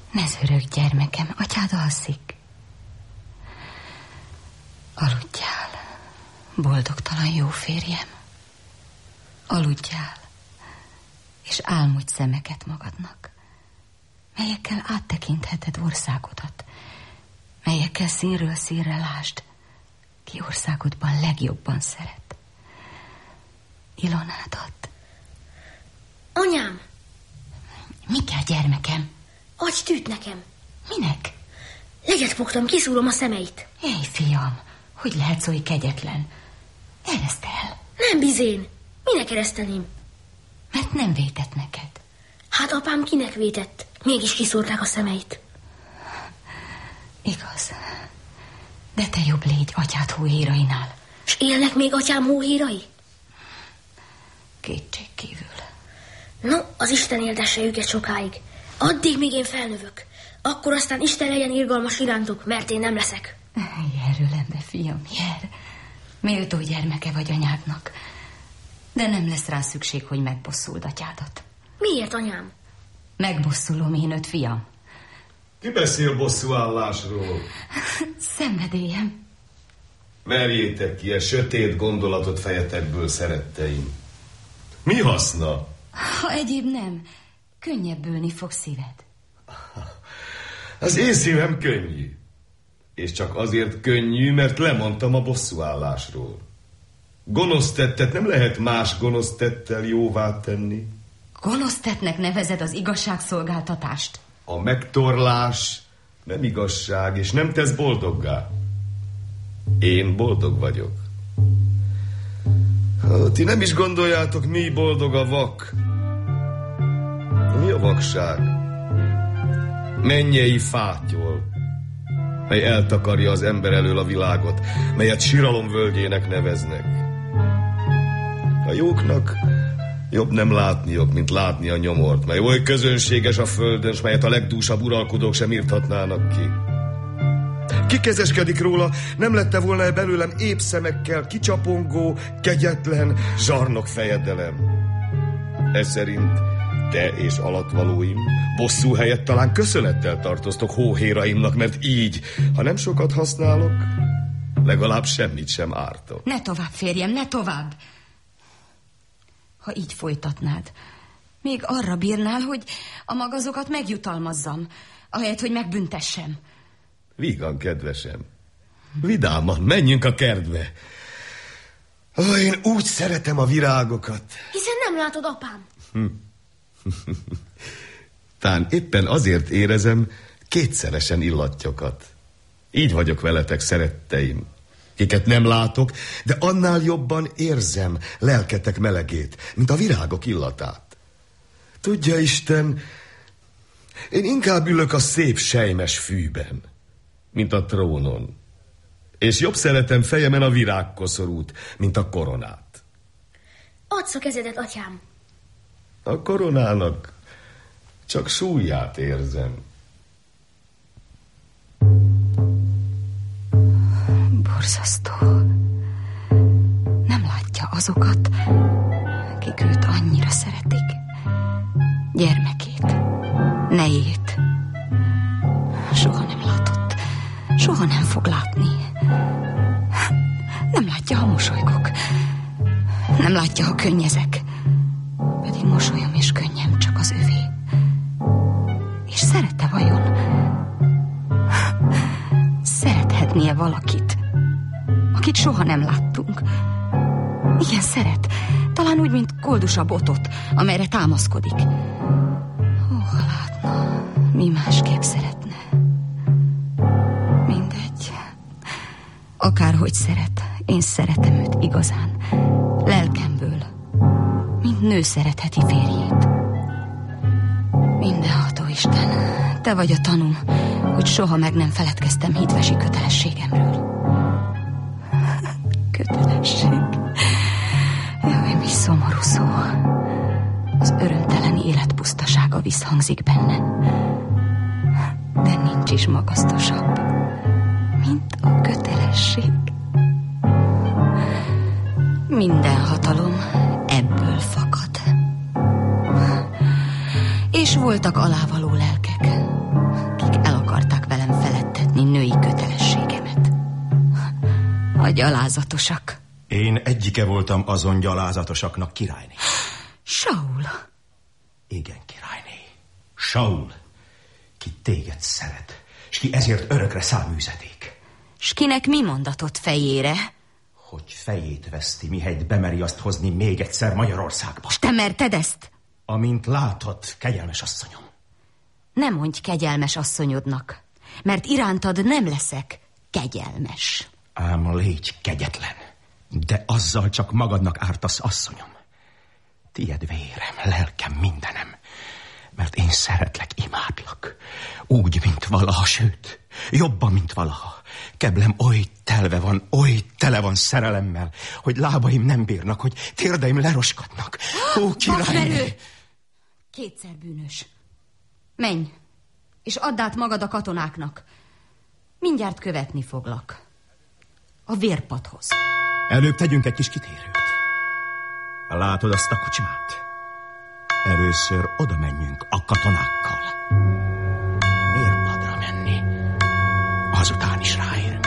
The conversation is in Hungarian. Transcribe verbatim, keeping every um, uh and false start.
Ne zörögj, gyermekem, atyád alszik. Aludjál, boldogtalan jó férjem. Aludjál, és álmodj szemeket magadnak, melyekkel áttekintheted országodat, melyekkel színről színre lásd, ki országodban legjobban szeret. Ilonádat. Anyám! Mi kell, gyermekem? Adj tűt nekem. Minek? Leget fogtam, kiszúrom a szemeit. Éj, fiam, hogy lehetsz oly kegyetlen? Ereszt el. Nem bizén. Minek ereszteném? Mert nem vétett neked. Hát apám kinek vétett? Mégis kiszúrták a szemeit. Igaz. De te jobb légy atyád hóhérainál. S élnek még atyám hóhérai? Kétségkívül. No, az Isten éltesse őket sokáig. Addig még én felnövök. Akkor aztán Isten legyen irgalmas irántuk, mert én nem leszek. Jár ölembe, fiam, jár. Méltó gyermeke vagy anyádnak. De nem lesz rá szükség, hogy megbosszuld atyádat. Miért, anyám? Megbosszulom én őt, fiam. Ki beszél bosszúállásról? Szenvedélyem. Merjétek ki e sötét gondolatot fejetekből, szeretteim. Mi haszna? Ha egyéb nem, könnyebbülni fog szíved. Az én szívem könnyű. És csak azért könnyű, mert lemondtam a bosszúállásról. Gonosz tettet nem lehet más gonosz tettel jóvá tenni. Gonosz tettnek nevezed az igazságszolgáltatást? A megtorlás nem igazság, és nem tesz boldoggá. Én boldog vagyok. Ha, ti nem is gondoljátok, mi boldog a vak. Mi a vakság? Mennyei fátyol, mely eltakarja az ember elől a világot, melyet siralom völgyének neveznek. A jóknak jobb nem látniok, mint látni a nyomort, mely oly közönséges a földön, s melyet a legdúsabb uralkodók sem írthatnának ki. Ki kezeskedik róla, nem lette volna belőlem épp szemekkel kicsapongó, kegyetlen, zsarnok fejedelem. Ez szerint te és alattvalóim bosszú helyett talán köszönettel tartoztok hóhéraimnak, mert így, ha nem sokat használok, legalább semmit sem ártok. Ne tovább, férjem, ne tovább! Ha így folytatnád, még arra bírnál, hogy a magazokat megjutalmazzam, ahelyett, hogy megbüntessem. Vígan, kedvesem. Vidáman, menjünk a kertbe. Ó, én úgy szeretem a virágokat. Hiszen nem látod, apám. Hm. Tán éppen azért érezem kétszeresen illatjokat. Így vagyok veletek, szeretteim, kiket nem látok, de annál jobban érzem lelketek melegét, mint a virágok illatát. Tudja Isten, én inkább ülök a szép sejmes fűben, mint a trónon, és jobb szeretem fejemen a virágkoszorút, mint a koronát. Adsz a kezedet, atyám. A koronának csak súlyát érzem. Borzasztó. Nem látja azokat, akik őt annyira szeretik. Gyermekét, nejét. Soha nem látott, soha nem fog látni. Nem látja, ha mosolygok. Nem látja, ha könnyezek. Pedig mosolyom és könnyem csak az övé. És szerette vajon? Szerethetnie valakit, akit soha nem láttunk. Igen, szeret. Talán úgy, mint koldusa botot, amelyre támaszkodik. Ó, ha látna, mi másképp szeretne. Mindegy. Akárhogy szeret, én szeretem őt igazán. Lelkemből. Mint nő szeretheti férjét. Mindenható Isten, te vagy a tanúm, hogy soha meg nem feledkeztem hitvesi kötelességemről. Kötelesség. Jaj, mi szomorú szó. Az örömtelen élet pusztasága visszhangzik bennem. De nincs is magasztosabb, mint a kötelesség. Minden hatalom ebből fakad. És voltak alávaló lelkek. teljesíteni női kötelességemet. A gyalázatosak. Én egyike voltam azon gyalázatosaknak, királyné. Saul. Igen, királyné. Saul, ki téged szeret, s ki ezért örökre száműzeték. S kinek mi mondatott fejére? Hogy fejét veszti, mihelyt bemeri azt hozni még egyszer Magyarországba. S te merted ezt? Amint látod, kegyelmes asszonyom. Nem mondj kegyelmes asszonyodnak, mert irántad nem leszek kegyelmes. Ám légy kegyetlen, de azzal csak magadnak ártasz, asszonyom. Tied vérem, lelkem, mindenem, mert én szeretlek, imádlak. Úgy, mint valaha, sőt, jobban, mint valaha. Keblem oly telve van, oly tele van szerelemmel, hogy lábaim nem bírnak, hogy térdeim leroskadnak. Ó, királyné! Kétszer bűnös. Menj, és add át magad a katonáknak. Mindjárt követni foglak. A vérpadhoz. Előbb tegyünk egy kis kitérőt. Látod azt a kocsmát? Először oda menjünk a katonákkal. Vérpadra menni, azután is rá.